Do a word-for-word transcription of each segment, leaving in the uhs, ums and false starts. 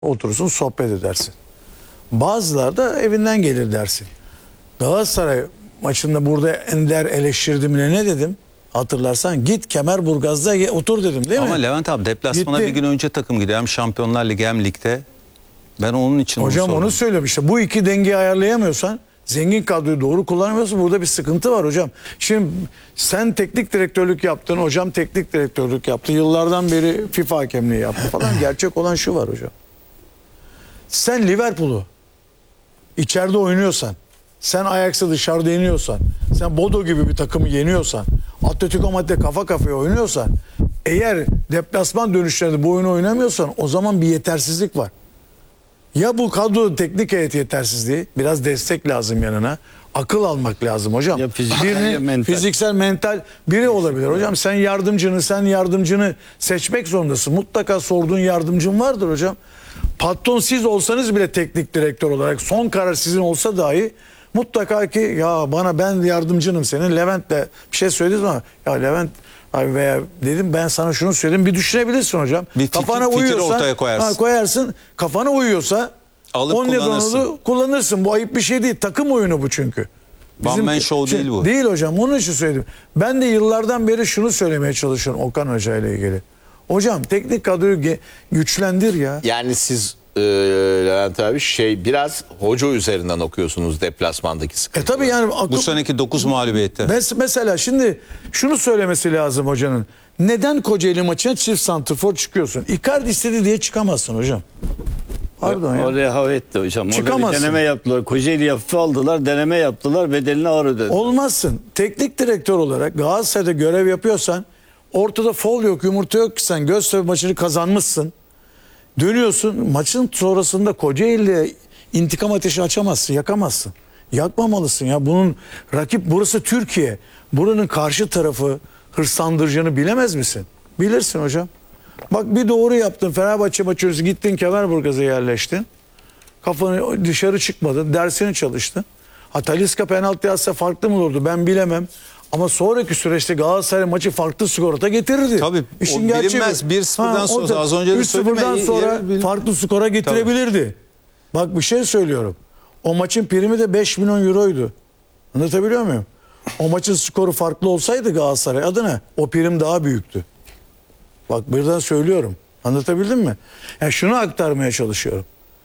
Oturursun, sohbet edersin. Bazıları da evinden gelir dersin. Galatasaray maçında burada Ender eleştirdim ne ne dedim? Hatırlarsan git Kemerburgaz'da ye- otur dedim değil mi? Ama Levent abi deplasmana Gitti. bir gün önce takım gidiyor. Hem Şampiyonlar Ligi hem ligde. Ben onun için Hocam onu onu sordum. söylüyorum işte. Bu iki dengeyi ayarlayamıyorsan, zengin kadroyu doğru kullanamıyorsun, burada bir sıkıntı var hocam. Şimdi sen teknik direktörlük yaptın, hocam teknik direktörlük yaptı. Yıllardan beri FIFA hakemliği yaptı falan. Gerçek olan şu var hocam. Sen Liverpool'u içeride oynuyorsan, sen Ajax'ı dışarıda yeniyorsan, sen Bodo gibi bir takımı yeniyorsan, Atletico Madrid kafa kafaya oynuyorsan, eğer deplasman dönüşlerinde bu oyunu oynamıyorsan o zaman bir yetersizlik var. Ya bu kadro teknik heyet yetersizliği, biraz destek lazım yanına. Akıl almak lazım hocam. Ya fiziksel Birini, ya mental. fiziksel, mental biri olabilir. Hocam sen yardımcını, sen yardımcını seçmek zorundasın. Mutlaka sorduğun yardımcın vardır hocam. Patron siz olsanız bile teknik direktör olarak son karar sizin olsa dahi mutlaka ki ya bana ben yardımcınım senin. Levent'le bir şey söylediniz ama ya Levent abi veya dedim ben sana şunu söyledim bir düşünebilirsin hocam. Bir fikir- kafana fikir uyuyorsa ortaya koyarsın. Ha, koyarsın. Kafana uyuyorsa Alıp on kullanırsın. kullanırsın. kullanırsın. Bu ayıp bir şey değil. Takım oyunu bu çünkü. One man show değil bu. Değil hocam. Onun için söyledim. Ben de yıllardan beri şunu söylemeye çalışıyorum Okan Hoca ile ilgili. Hocam teknik kadroyu ge- güçlendir ya. Yani siz e, Levent abi şey biraz hoca üzerinden okuyorsunuz deplasmandaki E sıkıntı. tabii yani akıl- Bu seneki dokuz mağlubiyette. Mes- mesela şimdi şunu söylemesi lazım hocanın. Neden Kocaeli maçına çift santrfor çıkıyorsun? Icardi istedi diye çıkamazsın hocam. Pardon ya. O rehavetti hocam. Orada bir Çıkamazsın. deneme yaptılar. Kocaeli hafife aldılar. Deneme yaptılar. Bedelini ağır ödedi. Olmazsın. Teknik direktör olarak Galatasaray'da görev yapıyorsan ortada fol yok, yumurta yok ki sen Göztepe maçını kazanmışsın. Dönüyorsun maçın sonrasında Kocaeli'yle intikam ateşi açamazsın, yakamazsın. Yakmamalısın ya. Bunun rakip burası Türkiye. Buranın karşı tarafı hırslandırıcını bilemez misin? Bilirsin hocam. Bak bir doğru yaptın. Fenerbahçe maçı öncesi gittin Kemerburgaz'a yerleştin. Kafanı dışarı çıkmadın. Dersini çalıştın. Ha Talisca penaltı yazsa farklı mı olurdu ben bilemem. Ama sonraki süreçte Galatasaray maçı farklı skorata getirirdi. Tabii, o gerçeği bilinmez. bu. bir sıfırdan Ha, sonra o da az önce de üç sıfırdan söyledim. sonra Yer- bil- farklı skora getirebilirdi. Bak bir şey söylüyorum. O maçın primi de beş milyon euroydu. Anlatabiliyor muyum? O maçın skoru farklı olsaydı Galatasaray adına o prim daha büyüktü. Bak birden söylüyorum. Anlatabildim mi? Yani şunu aktarmaya çalışıyorum.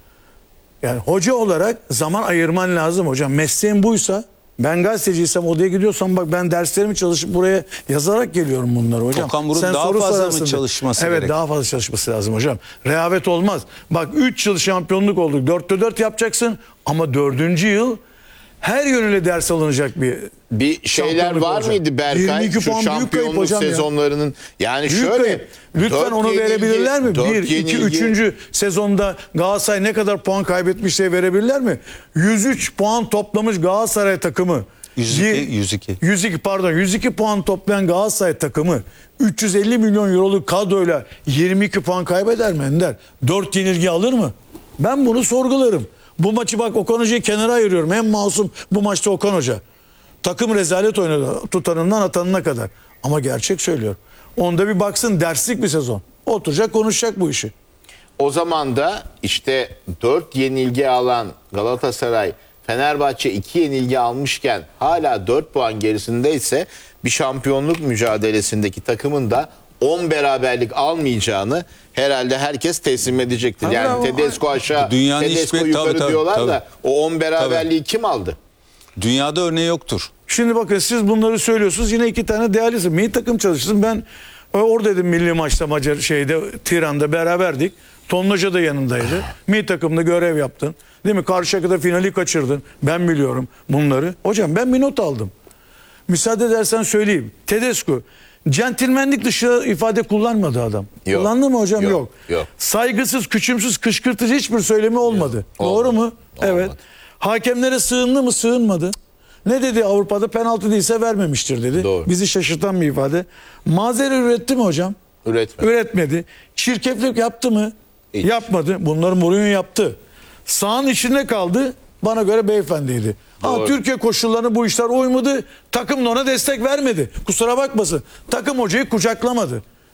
Yani hoca olarak zaman ayırman lazım hocam. Mesleğin buysa ben gazeteciysem odaya gidiyorsam bak ben derslerimi çalışıp buraya yazarak geliyorum bunları hocam. Okan Buruk Sen daha soru fazla mı sorarsın. çalışması Evet gerek? daha fazla çalışması lazım hocam. Rehavet olmaz. Bak üç yıl şampiyonluk olduk. dörtte dört yapacaksın ama dördüncü yıl her yönüyle ders alınacak bir Bir şeyler şampiyonluk var olacak. mıydı Berkay yirmi iki şu puan büyük kayıp şampiyonluk hocam ya. sezonlarının? Yani Büyük şöyle kayıp. Lütfen dört onu yenilgi- verebilirler mi? dört Bir, iki, yenilgi- üçüncü sezonda Galatasaray ne kadar puan kaybetmiş diye verebilirler mi? yüz üç puan toplamış Galatasaray takımı. yüz iki, Bir- yüz iki. yüz iki pardon yüz iki puan toplayan Galatasaray takımı üç yüz elli milyon euroluk kadroyla yirmi iki puan kaybeder mi Ender? dört yenilgi alır mı? Ben bunu sorgularım. Bu maçı bak Okan Hoca'yı kenara ayırıyorum. En masum bu maçta Okan Hoca. Takım rezalet oynadı tutanından atanına kadar. Ama gerçek söylüyorum. Onda bir baksın derslik bir sezon. Oturacak konuşacak bu işi. O zaman da işte dört yenilgi alan Galatasaray Fenerbahçe iki yenilgi almışken hala dört puan gerisindeyse bir şampiyonluk mücadelesindeki takımın da on beraberlik almayacağını herhalde herkes teslim edecektir. Tabii Yani ama- Tedesco aşağı, Dünyanın Tedesco hiçbir- yukarı tabii, tabii, diyorlar tabii. da o on beraberliği kim aldı? Dünyada örneği yoktur. Şimdi bakın siz bunları söylüyorsunuz. Yine iki tane değerli isim. Milli takım çalıştın. Ben e, oradaydım milli maçta Macar şeyde Tiran'da beraberdik. Tonlaca da yanındaydı. Milli takımda görev yaptın. Değil mi? Karşıyaka'da finali kaçırdın. Ben biliyorum bunları. Hocam ben bir not aldım. Müsaade edersen söyleyeyim. Tedesco centilmenlik dışı ifade kullanmadı adam. Yok. Kullandı mı hocam? Yok, Yok. yok. Saygısız, küçümsüz, kışkırtıcı hiçbir söylemi olmadı. Doğru olmadı, mu? Evet. Hakemlere sığındı mı? Sığınmadı. Ne dedi Avrupa'da? Penaltı değilse vermemiştir dedi. Doğru. Bizi şaşırtan bir ifade. Mazeret üretti mi hocam? Üretmedi. Üretmedi. Çirkeflik yaptı mı? Hiç. Yapmadı. Bunları Mourinho yaptı. Sağın içinde kaldı. Bana göre beyefendiydi. Ama Doğru. Türkiye koşullarına bu işler uymadı. Takım da ona destek vermedi. Kusura bakmasın. Takım hocayı kucaklamadı.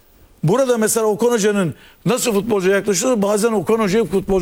Burada mesela Okan Hoca'nın nasıl futbolcuya yaklaşıyor? Bazen Okan Hoca'yı futbolcu